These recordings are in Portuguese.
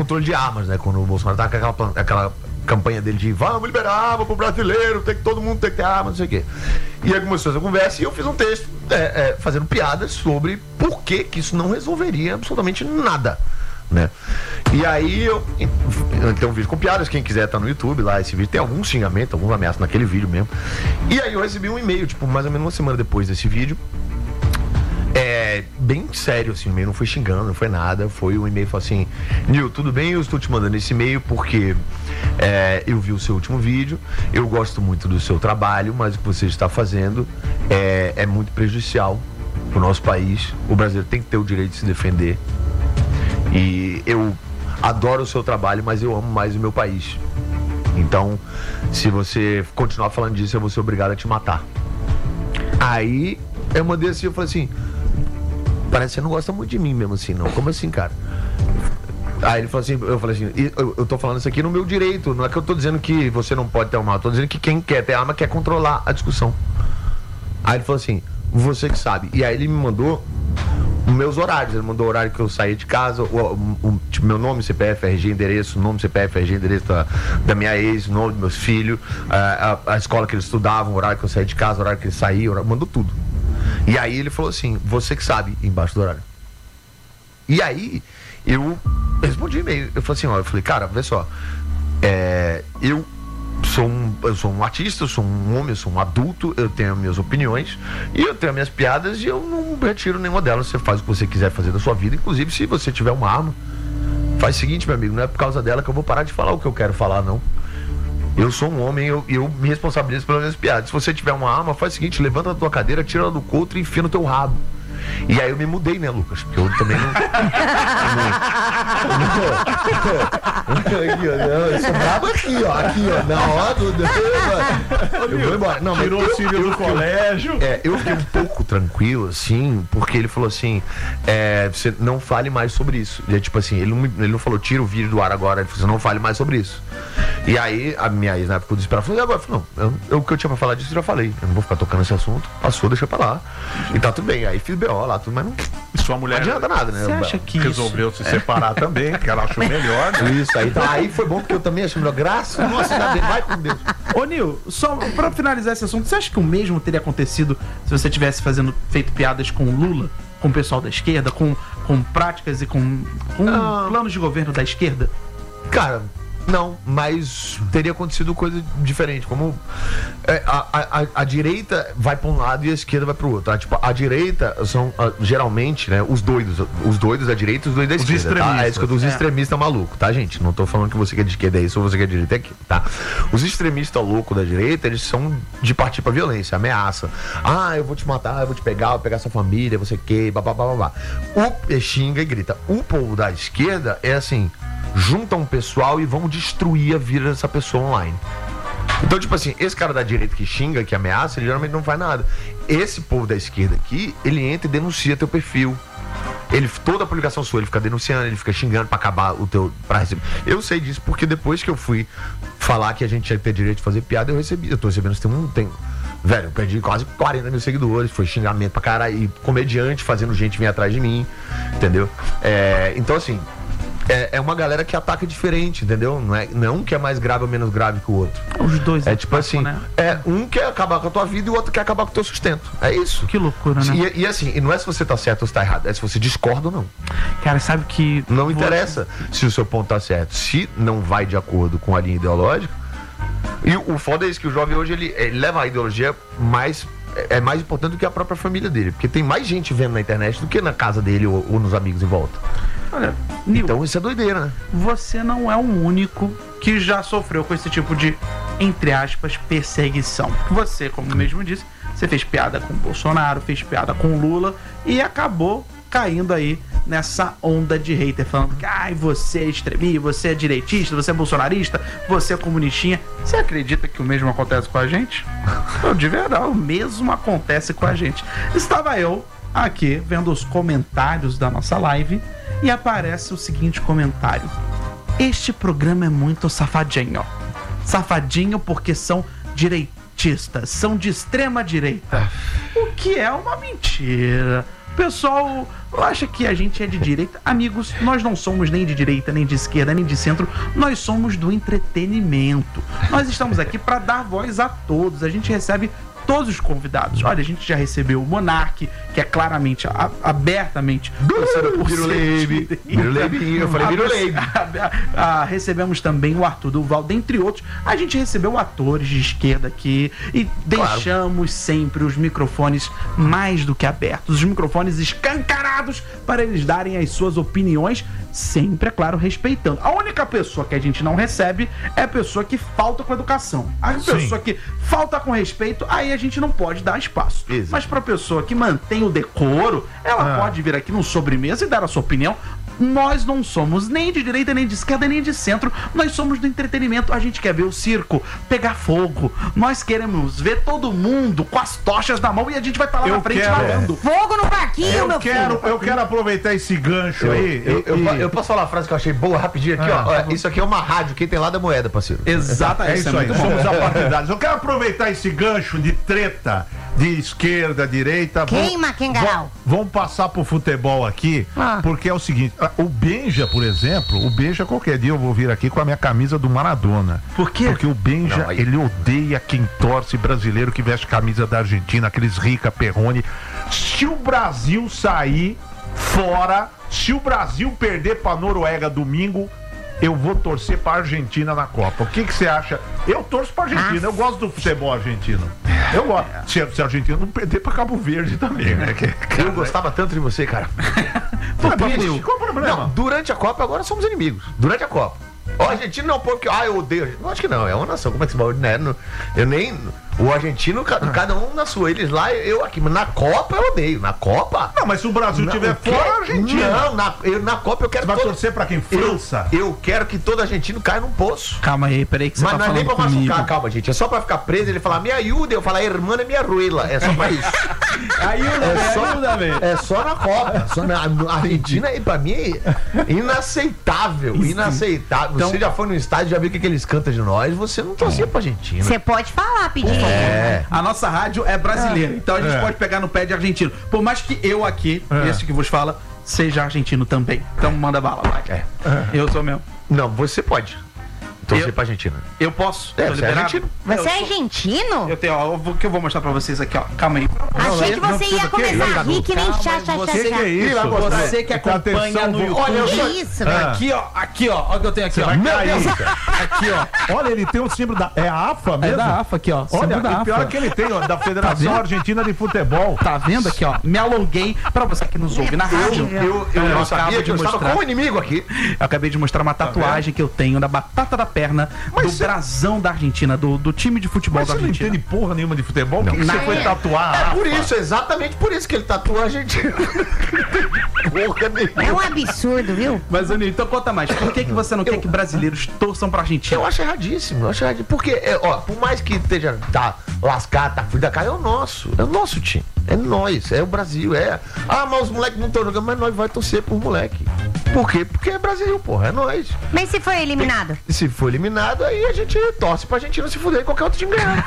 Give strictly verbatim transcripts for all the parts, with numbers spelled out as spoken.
controle de armas, né? Quando o Bolsonaro tá com aquela, aquela campanha dele de vamos liberar arma pro brasileiro, tem que, todo mundo tem que ter arma, não sei o quê. E aí começou essa conversa e eu fiz um texto é, é, fazendo piadas sobre por que que isso não resolveria absolutamente nada, né? E aí eu, eu tenho um vídeo com piadas, quem quiser tá no YouTube lá, esse vídeo tem algum xingamento, algum ameaça naquele vídeo mesmo. E aí eu recebi um e-mail, tipo, mais ou menos uma semana depois desse vídeo. É, bem sério, assim, o e-mail não foi xingando, não foi nada. Foi um e-mail, falou assim: Nil, tudo bem? Eu estou te mandando esse e-mail porque é, eu vi o seu último vídeo, eu gosto muito do seu trabalho, mas o que você está fazendo é, é muito prejudicial para o nosso país. O brasileiro tem que ter o direito de se defender. E eu adoro o seu trabalho, mas eu amo mais o meu país. Então, se você continuar falando disso, eu vou ser obrigado a te matar. Aí eu mandei assim, eu falei assim: parece que você não gosta muito de mim mesmo assim, não. Como assim, cara? Aí ele falou assim, eu falei assim, eu, eu tô falando isso aqui no meu direito. Não é que eu tô dizendo que você não pode ter uma arma, eu tô dizendo que quem quer ter arma quer controlar a discussão. Aí ele falou assim, você que sabe. E aí ele me mandou os meus horários. Ele mandou o horário que eu saí de casa, o, o, o tipo, meu nome, C P F, R G, endereço, nome, C P F, R G, endereço da, da minha ex, o nome dos meus filhos, a, a, a escola que eles estudavam, o horário que eu saí de casa, o horário que eles saíam, horário, mandou tudo. E aí ele falou assim, você que sabe, embaixo do horário. E aí eu respondi e-mail. Eu falei assim, ó, eu falei, cara, vê só, é, eu sou um, eu sou um artista, eu sou um homem, eu sou um adulto, eu tenho minhas opiniões e eu tenho minhas piadas e eu não retiro nenhuma delas. Você faz o que você quiser fazer da sua vida, inclusive se você tiver uma arma, faz o seguinte, meu amigo, não é por causa dela que eu vou parar de falar o que eu quero falar, não. Eu sou um homem, eu, eu me responsabilizo pelas minhas piadas. Se você tiver uma arma, faz o seguinte, levanta a tua cadeira, tira ela do couro e enfia no teu rabo. E aí eu me mudei, né, Lucas? Porque eu também não... aqui, ó, não, eu sou brabo aqui, ó. Aqui, ó, na hora do... Eu vou embora. Não, mas tirou o filho do colégio. É, eu fiquei um pouco tranquilo, assim, porque ele falou assim, é, você não fale mais sobre isso. E é tipo assim, ele não, ele não falou, tira o vídeo do ar agora, ele falou, você não fale mais sobre isso. E aí, a minha ex, na época, ficou desesperada, falou, e agora? Eu falei, não, eu, eu, o que eu tinha pra falar disso, eu já falei. Eu não vou ficar tocando esse assunto, passou, deixa pra lá. E tá tudo bem. Aí fiz B O lá, tudo, mas não, sua mulher não adianta nada, né? Você acha que resolveu isso? se separar é. também, que ela achou melhor, né? Isso, aí, tá, aí foi bom, porque eu também achei melhor. Graças a Deus, vai com Deus. Ô, Nil, só pra finalizar esse assunto, você acha que o mesmo teria acontecido se você tivesse fazendo, feito piadas com o Lula, com o pessoal da esquerda, com, com práticas e com, com ah. planos de governo da esquerda? Cara, não, mas teria acontecido coisa diferente. Como é, a, a, a direita vai para um lado e a esquerda vai para o outro. Tá? Tipo, a direita são a, geralmente, né, os doidos, os doidos da direita e os doidos da os esquerda. Tá? É isso que eu dos é. extremistas malucos, tá, gente? Não tô falando que você que é de esquerda é isso ou você que é de direita é aquilo, tá? Os extremistas loucos da direita, eles são de partir pra violência, ameaça. Ah, eu vou te matar, eu vou te pegar, eu vou pegar sua família, você que, babá, babá. O xinga e grita. O povo da esquerda é assim, juntam um pessoal e vão destruir a vida dessa pessoa online. Então, tipo assim, esse cara da direita que xinga, que ameaça, ele geralmente não faz nada. Esse povo da esquerda aqui, ele entra e denuncia teu perfil. Ele, toda a publicação sua, ele fica denunciando, ele fica xingando pra acabar o teu... Pra receber. Eu sei disso porque depois que eu fui falar que a gente tinha que ter direito de fazer piada, eu recebi. Eu tô recebendo, tem um... Tem, velho, eu perdi quase quarenta mil seguidores, foi xingamento pra caralho, e comediante fazendo gente vir atrás de mim, entendeu? É, então, assim... É, é uma galera que ataca diferente, entendeu? Não é, não é um que é mais grave ou menos grave que o outro. Os dois é tipo assim, né? É um quer acabar com a tua vida e o outro quer acabar com o teu sustento. É isso. Que loucura, né? E, e assim, e não é se você tá certo ou se tá errado, é se você discorda ou não. Cara, sabe que... Não vou... interessa se o seu ponto tá certo. Se não vai de acordo com a linha ideológica... E o, o foda é isso, que o jovem hoje, ele, ele leva a ideologia mais... É mais importante do que a própria família dele. Porque tem mais gente vendo na internet do que na casa dele ou, ou nos amigos em volta. Olha, Nil, então isso é doideira, né? Você não é o único que já sofreu com esse tipo de, entre aspas, perseguição. Você, como mesmo disse, você fez piada com o Bolsonaro, fez piada com o Lula e acabou caindo aí nessa onda de hater, falando que ai, você é extremista, você é direitista, você é bolsonarista, você é comunistinha. Você acredita que o mesmo acontece com a gente? Eu, de verdade, o mesmo acontece com a gente. Estava eu aqui vendo os comentários da nossa live e aparece o seguinte comentário: este programa é muito safadinho. Safadinho porque são direitistas, são de extrema direita. O que é uma mentira. O pessoal acha que a gente é de direita. Amigos, nós não somos nem de direita, nem de esquerda, nem de centro. Nós somos do entretenimento. Nós estamos aqui para dar voz a todos. A gente recebe todos os convidados. Olha, a gente já recebeu o Monark, que é claramente, a, abertamente Biruleibe. Biruleibe. Eu falei Biruleibe. Recebemos também o Arthur Duval, dentre outros. A gente recebeu atores de esquerda aqui e deixamos claro. sempre os microfones mais do que abertos, os microfones escancarados para eles darem as suas opiniões, sempre, é claro, respeitando. A única pessoa que a gente não recebe é a pessoa que falta com educação. A Sim. pessoa que falta com respeito, aí a gente não pode dar espaço. Exato. Mas para a pessoa que mantém o decoro, ela ah. pode vir aqui no sobremesa e dar a sua opinião. Nós não somos nem de direita, nem de esquerda, nem de centro. Nós somos do entretenimento. A gente quer ver o circo pegar fogo. Nós queremos ver todo mundo com as tochas na mão e a gente vai estar lá eu na frente quero, largando. É. Fogo no parquinho, eu meu quero, filho. Eu quero aproveitar esse gancho eu, aí. Eu, eu, e... eu, eu posso falar uma frase que eu achei boa rapidinho aqui, ah, ó. Tá isso aqui é uma rádio. Quem tem lá da moeda, parceiro. Exatamente. É isso aí. Somos apartidários. Eu quero aproveitar esse gancho de treta de esquerda, direita. Queima, Kengarau. Vamos passar pro futebol aqui, ah. porque é o seguinte, o Benja, por exemplo, o Benja qualquer dia eu vou vir aqui com a minha camisa do Maradona. Por quê? Porque o Benja, Não, aí... ele odeia quem torce brasileiro que veste camisa da Argentina, aqueles Rica, Perrone. Se o Brasil sair fora, se o Brasil perder pra Noruega domingo, eu vou torcer pra Argentina na Copa. O que que você acha? Eu torço pra Argentina, ah. eu gosto do futebol argentino. Eu gosto. Se, se a Argentina não perder pra Cabo Verde também, né? Que, cara, eu gostava tanto de você, cara. Por que? Qual o problema? Não, durante a Copa agora somos inimigos. Durante a Copa. O argentino não, porque, ah, eu odeio. Não, acho que não, é uma nação. Como é que se fala? Né? Eu nem. O argentino, cada um na sua. Eles lá, eu aqui. Mas na Copa eu odeio. Na Copa. Não, mas se o Brasil não, tiver fora, a Argentina. Não, na, eu, na Copa eu quero. Você vai todo... torcer pra quem? França? Eu, eu quero que todo argentino caia num poço. Calma aí, peraí que você mas tá não é nem pra comigo. machucar, calma, gente. É só pra ficar preso. Ele falar, me ajuda. Eu falar, irmã é minha ruela. É só pra isso. Ajuda, é só, ajuda, velho. É só na Copa. Só na, a Argentina, pra mim, é inaceitável. Inaceitável. Então, você já foi no estádio, já viu o que, que eles cantam de nós. Você não torcia pra Argentina. Você pode falar, pedir. É. A nossa rádio é brasileira, é. então a gente é. pode pegar no pé de argentino. Por mais que eu aqui, é. esse que vos fala, seja argentino também. Então manda bala, vai. É. Eu sou mesmo. Não, você pode torcer eu, pra Argentina. Eu posso? É, você é argentino. Você é argentino? Eu tenho, ó, o que eu vou mostrar pra vocês aqui, ó. Calma aí. Achei que você ia começar a rir que nem chá, chá, Você chá, que é isso? Você que acompanha no YouTube. Olha, eu sou... isso, velho. Aqui, ó, aqui, ó. Olha o que eu tenho aqui, ó. Meu Deus. Aqui, ó. Olha, ele tem o símbolo da... É a AFA mesmo? É da AFA aqui, ó. Olha, da o pior AFA. é que ele tem, ó, da Federação tá Argentina de Futebol. Tá vendo aqui, ó? Me alonguei pra você que nos ouve na rádio. Eu, eu, eu, eu sabia que eu estava com o inimigo aqui. Eu acabei de mostrar uma tatuagem que eu tenho da batata da perna do brasão da Argentina, do, do time de futebol Mas da Argentina. Você não entende porra nenhuma de futebol? Por que, que você foi tatuar? É por isso, exatamente por isso que ele tatuou a Argentina. É um absurdo, viu? Mas, Aninho, então conta mais. Por que, que você não eu, quer que brasileiros torçam pra Argentina? Eu acho erradíssimo, eu acho erradíssimo. Porque, é, ó, por mais que esteja tá lascado, tá fui da cara, é o nosso. É o nosso time. É nós, é o Brasil, é. Ah, mas os moleques não estão jogando, mas nós vai torcer por moleque. Por quê? Porque é Brasil, porra, é nós. Mas se for eliminado? E, se for eliminado, aí a gente torce pra Argentina se fuder e qualquer outro time ganhar.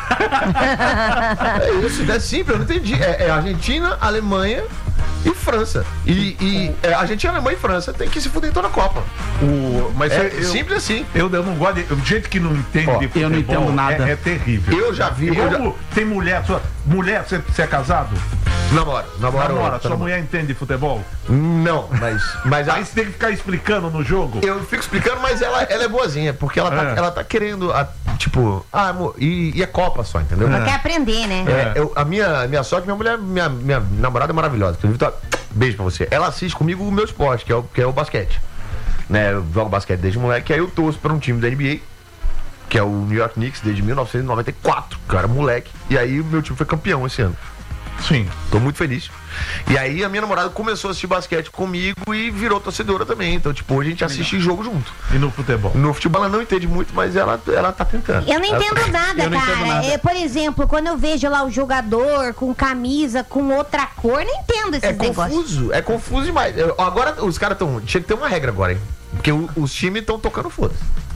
É isso, é simples, eu não entendi. É, é Argentina, Alemanha e França. E, e é, Argentina, Alemanha e França tem que se fuder em toda a Copa. O, mas é eu, simples assim. Eu, eu não gosto de. O jeito que não entende Ó, de futebol, eu não entendo nada. É, é terrível. Eu já vi. Eu já... Tem mulher, sua, mulher, você, você é casado? Namora, namora. Namora, sua mulher entende de futebol? Não, mas. mas Aí você tem que ficar explicando no jogo? Eu fico explicando, mas ela, ela é boazinha, porque ela tá, é. ela tá querendo, a, tipo, ah, amor, e, e é Copa só, entendeu? Ela é. quer aprender, né? É, eu, a minha, minha sorte, minha mulher, minha, minha namorada é maravilhosa. Beijo pra você. Ela assiste comigo o meu esporte, que é o, que é o basquete. Né? Eu jogo basquete desde moleque, aí eu torço pra um time da N B A, que é o New York Knicks, desde mil novecentos e noventa e quatro, cara, moleque. E aí o meu time foi campeão esse ano. Sim. Tô muito feliz. E aí a minha namorada começou a assistir basquete comigo e virou torcedora também. Então, tipo, hoje a gente assiste jogo junto. E no futebol? No futebol ela não entende muito, mas ela, ela tá tentando. Eu não entendo ela... nada, eu não cara. Entendo nada. É, por exemplo, quando eu vejo lá o jogador com camisa, com outra cor, não entendo esses é negócios. É confuso, é confuso demais. Eu, agora os caras estão. Tinha que ter uma regra agora, hein? Porque o, os times estão tocando foda-se.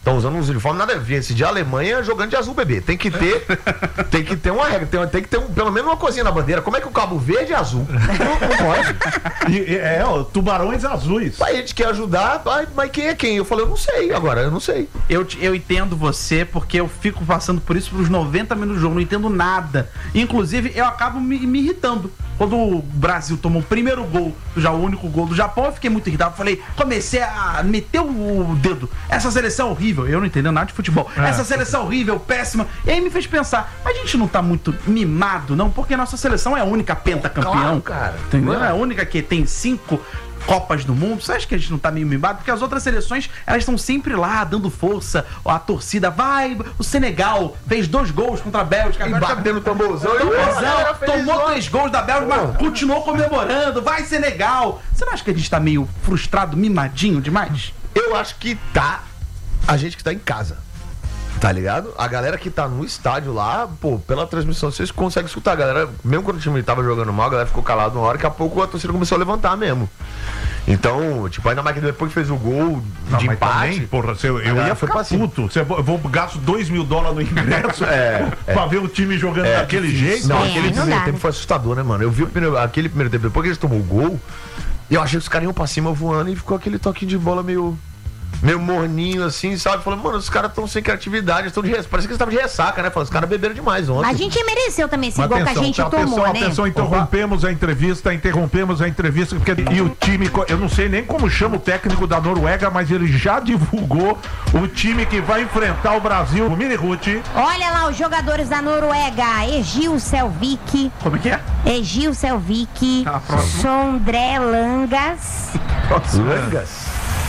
Estão usando uns uniformes nada a ver. Esse de Alemanha jogando de azul, bebê. Tem que ter, tem que ter uma regra, tem, tem que ter um, pelo menos uma coisinha na bandeira. Como é que o Cabo Verde é azul? Não, não pode. E, é, ó, tubarões azuis. Aí a gente quer ajudar, mas, mas quem é quem? Eu falei, eu não sei agora, eu não sei. Eu, eu entendo você, porque eu fico passando por isso pelos noventa minutos do jogo, não entendo nada. Inclusive, eu acabo me, me irritando. Quando o Brasil tomou o primeiro gol, já o único gol do Japão, eu fiquei muito irritado. Falei, comecei a meter o dedo. Essa seleção horrível. Eu não entendo nada de futebol. É. Essa seleção horrível, péssima. E aí me fez pensar, mas a gente não tá muito mimado, não? Porque nossa seleção é a única pentacampeão. Claro, cara. Entendeu? É a única que tem cinco Copas do Mundo. Você acha que a gente não tá meio mimado? Porque as outras seleções, elas estão sempre lá, dando força. A torcida vai. O Senegal fez dois gols contra a Bélgica. E batendo no tamborzão. Tamborzão, tomou três gols da Bélgica, mas continuou comemorando. Vai, Senegal. Você não acha que a gente tá meio frustrado, mimadinho demais? Eu acho que tá a gente que tá em casa. Tá ligado? A galera que tá no estádio lá, pô, pela transmissão vocês conseguem escutar. A galera, mesmo quando o time tava jogando mal, a galera ficou calada uma hora, daqui a pouco a torcida começou a levantar mesmo. Então, tipo, ainda mais que depois que fez o gol não, de mas empate. Também, porra, eu, eu ia ficar puto. Você, eu vou gasto dois mil dólares no ingresso é, pra é. ver o time jogando é, daquele difícil. jeito. Não, é, aquele não primeiro dá. tempo foi assustador, né, mano? Eu vi o primeiro, aquele primeiro tempo, depois que eles tomou o gol, eu achei que os caras iam pra cima voando e ficou aquele toquinho de bola meio. Meio morninho assim, sabe? Falando, mano, os caras estão sem criatividade, estão de res... parece que eles estavam de ressaca, né? Falando, os caras beberam demais ontem. A gente mereceu também esse Mas gol atenção, que a gente atenção, tomou, atenção, né? Atenção, interrompemos a entrevista, interrompemos a entrevista, porque e o time, eu não sei nem como chama o técnico da Noruega, mas ele já divulgou o time que vai enfrentar o Brasil, o Mini Ruth. Olha lá os jogadores da Noruega, Egil Selvik. Como é que é? Egil Selvik, Tá, próximo. Sondré Langas, Langas.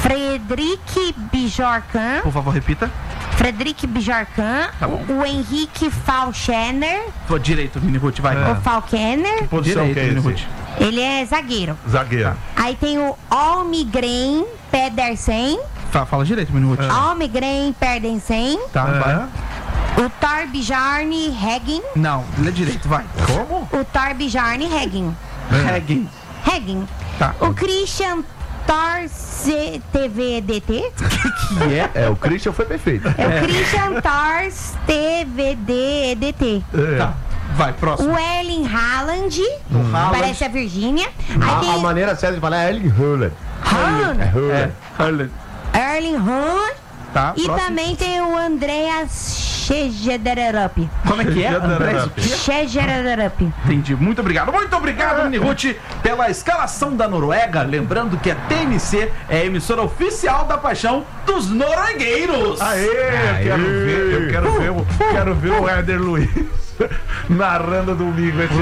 Fredrik Bjorkan, Por favor, repita. Fredrik Bjorkan, Tá bom. o Henrique Falchener, Pô, direito, Mini Ruth, vai. o Falkener, Que posição Direito, que é Mini esse? Ruth. ele é zagueiro. Zagueiro. Aí tem o Almgren Pedersen, Fala, fala direito, Mini Ruth. Almgren Pedersen, Tá, vai. É. o Torbjorn Heggin, Não, lê direito, vai. Como? o Torbjorn Heggin, Regging. Heggin, Tá. o Christian Tors T V D T, Que é? É, o Christian foi perfeito. é o Christian Tors T V D D T. Tá. Vai, próximo. O Erling Haaland, Haaland. parece a Virgínia. Aí A, a tem maneira certa de falar é Erling Haaland. Haaland, É Haaland. É. Haaland. Erling Haaland. Tá, E próximo. também tem o Andreas Schegederup. Como é que é? Andrés, o quê? Schegederup. Entendi. Muito obrigado. Muito obrigado, Mini Ruth, pela escalação da Noruega. Lembrando que a T M C é a emissora oficial da paixão dos noruegueiros. Aê, eu quero ver, eu quero ver, o- quero ver o Éder Luiz narrando domingo. Esse,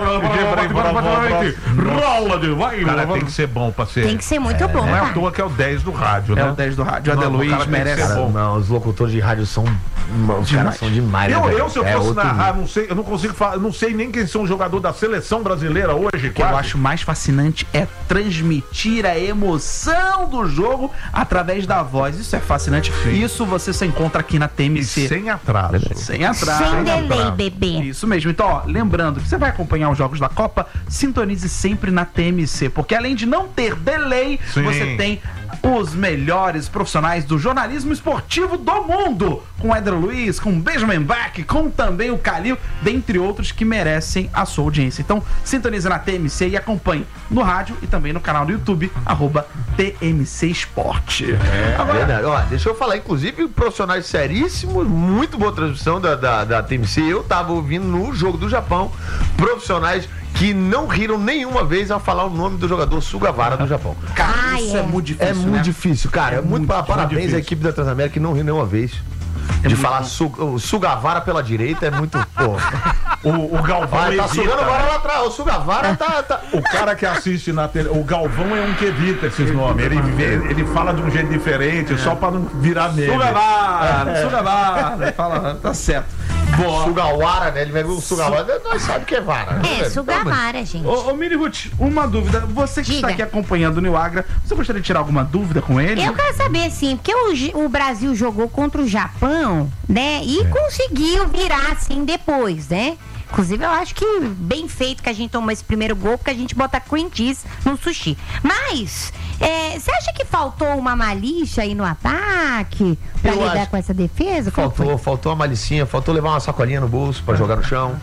Rola de vai, cara, tem que ser bom pra ser. Tem que ser muito bom, Não é à cara. toa que é o dez do rádio, É né? o dez do rádio. O Não, Éder o Luiz cara tem que merece. ser Cara, bom. não, os locutores de rádio são. Os caras são demais, Eu, né, velho? eu, se eu É fosse outro narrar, nível. não sei, eu não consigo falar, eu não sei nem quem são os jogadores da seleção brasileira hoje, O que eu quase. acho mais fascinante é transmitir a emoção do jogo através da voz. Isso é fascinante. Sim. Isso você só encontra aqui na T M E C. sem atraso. Sem atraso. Sem delay, atraso. bebê. Isso mesmo. Então, ó, lembrando que você vai acompanhar os jogos da Copa, sintonize sempre na T M C, porque além de não ter delay, Sim. você tem os melhores profissionais do jornalismo esportivo do mundo, com Éder Luiz, com Benjamin Bach, com também o Calil, dentre outros que merecem a sua audiência. Então, sintonize na T M C e acompanhe no rádio e também no canal do YouTube, arroba T M C Esporte. É verdade. Ó, deixa eu falar, inclusive, profissionais seríssimos, muito boa transmissão da, da, da T M C. Eu tava ouvindo no jogo do Japão, profissionais que não riram nenhuma vez ao falar o nome do jogador Sugawara do Japão. Cara, Ah, isso é. é muito difícil, É muito né? difícil, cara. É, muito, muito, parabéns muito difícil. à equipe da Transamérica que não riu nenhuma vez. de muito falar bom. su, o Sugawara pela direita é muito. Pô. O, o Galvão Vai, tá evita. sugando agora lá atrás. O Sugawara tá. tá... O cara que assiste na tele, o Galvão é um que evita esses nomes. Ele, vê- ele fala de um jeito diferente, só pra não virar meme. Sugawara, Sugawara, fala, tá certo. Boa. Sugawara, né? Ele vai ver o Sugawara, nós sabemos que é vara. né, É, velho? Sugawara, gente. Ô, ô Mini Ruth, uma dúvida. Você que está Diga. aqui acompanhando o Nil Agra, você gostaria de tirar alguma dúvida com ele? Eu quero saber, sim, porque o, J- o Brasil jogou contra o Japão, né? E conseguiu virar, assim, depois, né? Inclusive, eu acho que bem feito que a gente tomou esse primeiro gol, porque a gente bota cream cheese no sushi. Mas, é, você acha que faltou uma malícia aí no ataque pra Eu lidar acho. com essa defesa? Como Faltou, foi? faltou uma malicinha, faltou levar uma sacolinha no bolso pra jogar no chão.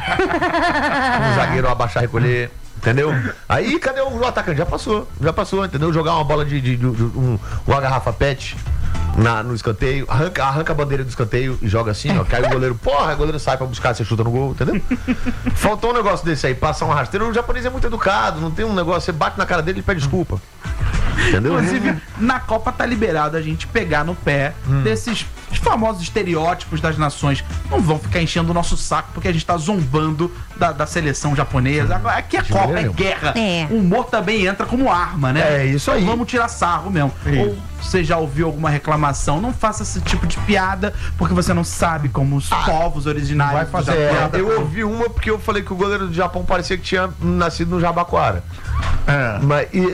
O zagueiro abaixar e recolher. Entendeu? Aí, cadê o, o atacante? Já passou, já passou, entendeu? Jogar uma bola de, de, de, de um, uma garrafa pet na, no escanteio, arranca, arranca a bandeira do escanteio e joga assim, ó. Cai o goleiro, porra, o goleiro sai pra buscar, você chuta no gol, entendeu? Faltou um negócio desse aí, passar um rasteiro. O japonês é muito educado, não tem um negócio, você bate na cara dele e pede desculpa. Entendeu? Inclusive, na Copa tá liberado a gente pegar no pé Hum. desses famosos estereótipos das nações. Não vão ficar enchendo o nosso saco porque a gente tá zombando da, da seleção japonesa. Agora, aqui é De Copa, maneira é guerra. É. O humor também entra como arma, né? É, isso aí. Então vamos tirar sarro mesmo. Ou você já ouviu alguma reclamação, não faça esse tipo de piada porque você não sabe como os povos originários vai do fazer Japão- É, piada eu com- ouvi uma porque eu falei que o goleiro do Japão parecia que tinha nascido no Jabaquara. É. Mas, e-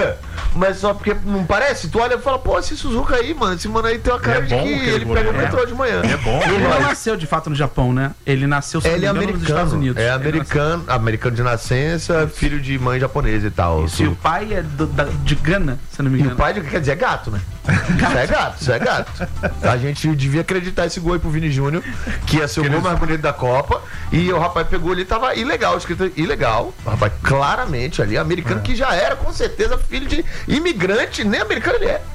mas só porque não parece, tu olha e fala, pô, esse Suzuka aí, mano, esse mano aí tem uma cara É de bom que aquele ele pega o goleiro. metrô de manhã. É bom. Ele não Mas- nasceu de fato no Japão, né? Ele nasceu se não Ele é me engano, nos americano, Estados Unidos. é Ele americano, americano de nascença, filho de mãe japonesa e tal. nasceu- E o pai é do- da- de Gana, se não me E engano. o pai, quer dizer, é gato, né? Isso é gato, isso é gato. A gente devia acreditar esse gol aí pro Vini Júnior, que ia ser o gol mais bonito da Copa. E o rapaz pegou ali, tava ilegal, escrito ilegal. O rapaz, claramente ali, americano, que já era, com certeza, filho de imigrante, nem americano ele é.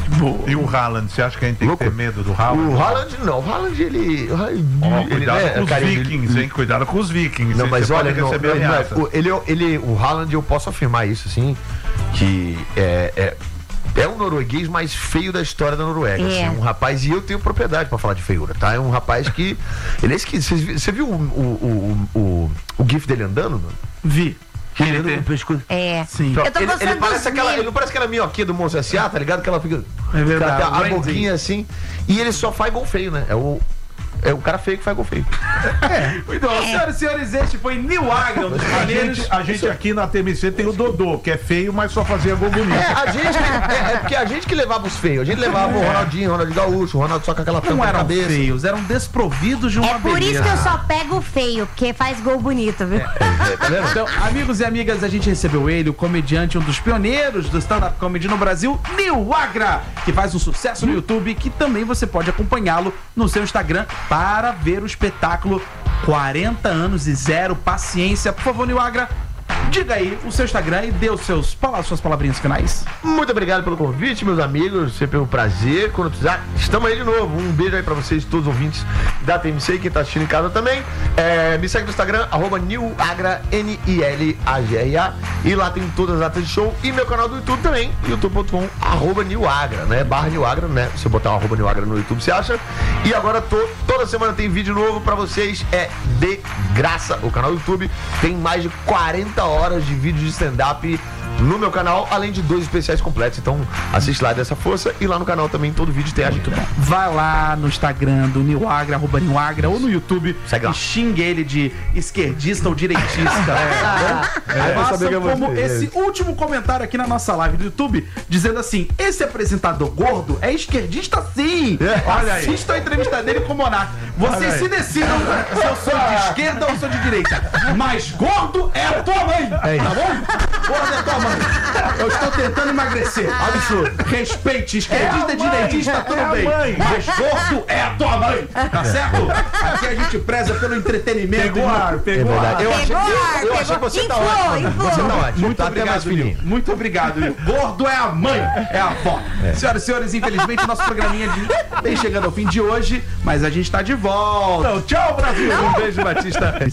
E o Haaland, você acha que a gente tem Louco. que ter medo do Haaland? O Haaland não, o Haaland ele. Ó, ele cuidado né, com os cara, ele- vikings, hein? Cuidado com os vikings. Não, hein? mas Você olha, pode não, receber não, não é- ameaça. o- ele, ele, o Haaland, eu posso afirmar isso, assim, que é, é, é o norueguês mais feio da história da Noruega. É. Assim, um rapaz, e eu tenho propriedade pra falar de feiura, tá? É um rapaz que. Ele é esquisito. Você você viu o, o, o, o, o gif dele andando, mano? Vi. Ele anda com o pescoço. É. Sim. Então, Eu tô ele, gostando ele parece dos aquela, memes. ele não parece aquela minhoquinha do Monstro S A, tá ligado? Que ela fica. É verdade, ela tem a Randy. boquinha assim. E ele só faz gol feio, né? É o, é o cara feio que faz gol feio. Muito bom. Senhoras e senhores, este foi Nil Agra, um dos A maneiros. gente, a gente aqui na T M C tem o Dodô, que é feio, mas só fazia gol bonito. É, a gente. É, é porque a gente que levava os feios. A gente levava o Ronaldinho, o Ronaldinho Gaúcho, o Ronaldo só com aquela tampa Não na eram cabeça. feios, eram desprovidos de uma É por isso beleza. que eu só pego o feio, porque faz gol bonito, viu? É, tá vendo? Então, amigos e amigas, a gente recebeu ele, o comediante, um dos pioneiros do stand-up comedy no Brasil, Nil Agra, que faz um sucesso no YouTube, que também você pode acompanhá-lo no seu Instagram para ver o espetáculo quarenta anos e zero paciência. Por favor, Nil Agra, diga aí o seu Instagram e dê os seus, pala- suas palavrinhas finais. Muito obrigado pelo convite, meus amigos. Sempre um prazer. Quando precisar, estamos aí de novo. Um beijo aí pra vocês, todos os ouvintes da T M C, quem tá assistindo em casa também. É, me segue no Instagram, arroba Nilagra, N I L A G R A. E lá tem todas as datas de show. E meu canal do YouTube também, youtube ponto com, arroba Nilagra, né? Barra Nilagra, né? Se eu botar o arroba Nilagra no YouTube, você acha. E agora tô, toda semana tem vídeo novo pra vocês. É de graça. O canal do YouTube tem mais de quarenta horas de vídeo de stand-up no meu canal, além de dois especiais completos. Então assiste lá dessa força e lá no canal também todo vídeo tem a gente. Vai lá no Instagram do Nil Agra, arroba Nil Agra, ou no YouTube Segue lá. e xingue ele de esquerdista ou direitista. É, É, eu Façam sabia que é como você, esse último comentário aqui na nossa live do YouTube, dizendo assim: esse apresentador gordo é esquerdista sim. É, Olha aí. Assista a entrevista dele com o Monark. Vocês se decidam se eu sou de esquerda ou sou de direita. Mas gordo é a tua mãe. É isso. Tá bom? Gordo é a tua mãe. Eu estou tentando emagrecer. Absurdo. Respeite, esquerdista e direitista, tudo é a bem. mãe. Mas gordo é a tua mãe. Tá certo? Aqui a gente preza pelo entretenimento. Pegou ar, É pegou verdade. ar. Eu achei, Pegou ar, eu, eu pegou- achei que você tá inflou, ótimo. inflou. Você tá ótimo. Muito tá até mais obrigado, Nil. fininho. Muito obrigado, Nil. Gordo é a mãe, é a avó. Senhoras e senhores, infelizmente o nosso programinha de... vem chegando ao fim de hoje, mas a gente tá de volta. Então, tchau, Brasil. Um beijo, Batista.